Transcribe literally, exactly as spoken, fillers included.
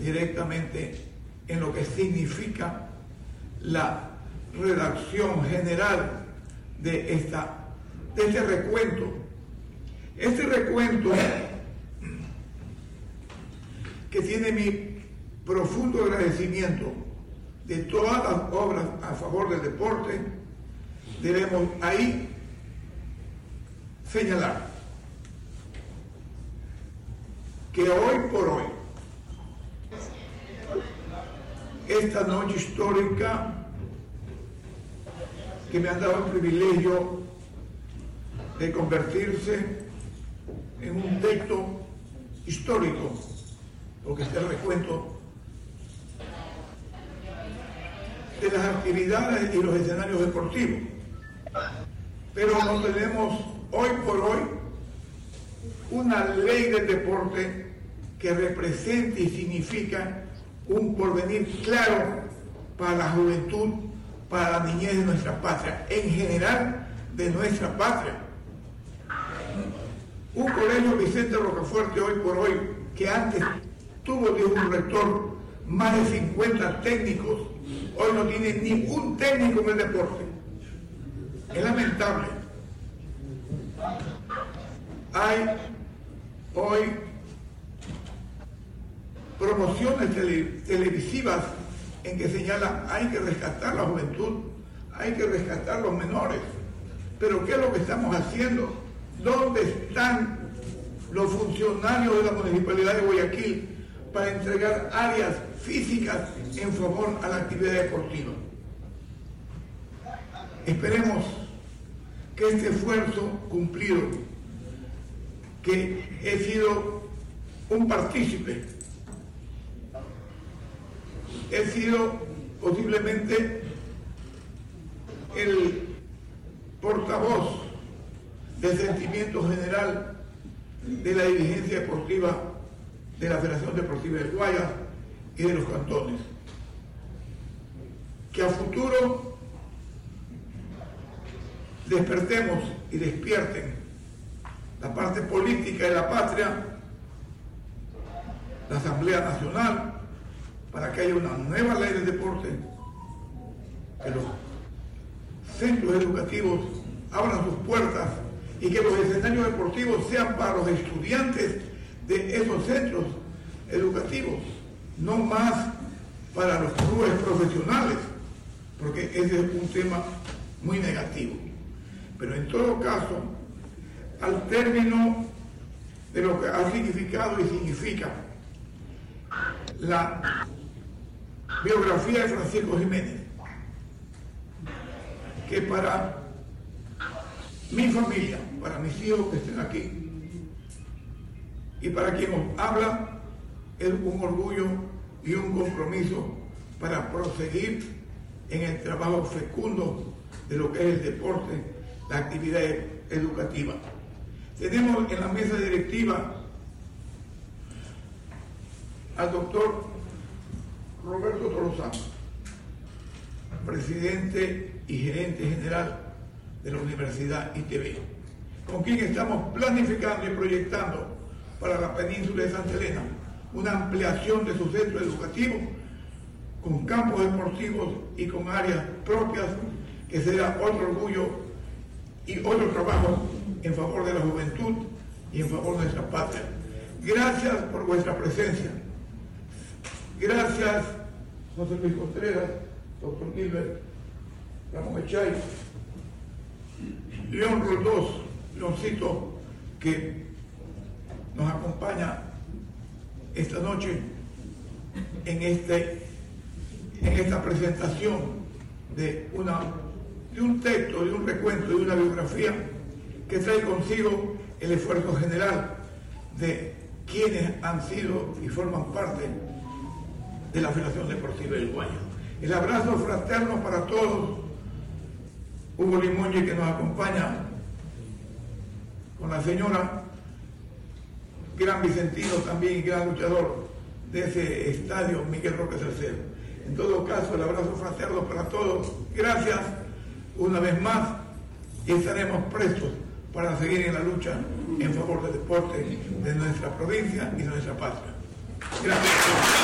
directamente en lo que significa la redacción general de, esta, de este recuento. Este recuento que tiene mi profundo agradecimiento de todas las obras a favor del deporte, debemos ahí señalar que hoy por hoy, esta noche histórica que me han dado el privilegio de convertirse en un texto histórico, porque es el recuento de las actividades y los escenarios deportivos. Pero no tenemos hoy por hoy una ley del deporte que represente y significa un porvenir claro para la juventud, para la niñez de nuestra patria, en general de nuestra patria. Un colegio Vicente Rocafuerte hoy por hoy, que antes tuvo de un rector más de cincuenta técnicos, hoy no tiene ningún técnico en el deporte. Es lamentable. Hay hoy promociones tele, televisivas en que señalan hay que rescatar la juventud, hay que rescatar los menores. Pero ¿qué es lo que estamos haciendo? ¿Dónde están los funcionarios de la Municipalidad de Guayaquil para entregar áreas físicas en favor a la actividad deportiva? Esperemos que este esfuerzo cumplido, que he sido un partícipe, he sido posiblemente el portavoz del sentimiento general de la dirigencia deportiva de la Federación Deportiva del Guayas y de los cantones, que a futuro despertemos y despierten la parte política de la patria, la Asamblea Nacional, para que haya una nueva ley del deporte, que los centros educativos abran sus puertas y que los escenarios deportivos sean para los estudiantes de esos centros educativos, no más para los clubes profesionales, porque ese es un tema muy negativo. Pero en todo caso, al término de lo que ha significado y significa la biografía de Francisco Jiménez, que para mi familia, para mis hijos que estén aquí, y para quien nos habla, es un orgullo y un compromiso para proseguir en el trabajo fecundo de lo que es el deporte, la actividad educativa. Tenemos en la mesa directiva al doctor Roberto Tolosano, presidente y gerente general de la Universidad I T B, con quien estamos planificando y proyectando para la península de Santa Elena una ampliación de su centro educativo con campos deportivos y con áreas propias, que será otro orgullo y otro trabajo en favor de la juventud y en favor de nuestra patria. Gracias por vuestra presencia. Gracias, José Luis Contreras, doctor Gilbert, Ramón Echay, León Roldós, Leoncito, que nos acompaña esta noche en, este, en esta presentación de, una, de un texto, de un recuento, de una biografía que trae consigo el esfuerzo general de quienes han sido y forman parte de la Federación Deportiva del Guayas. El abrazo fraterno para todos. Hugo Limoñi, que nos acompaña con la señora, gran vicentino también y gran luchador de ese estadio, Miguel Roque Tercero. En todo caso, el abrazo fraterno para todos. Gracias una vez más y estaremos prestos para seguir en la lucha en favor del deporte de nuestra provincia y de nuestra patria. Gracias.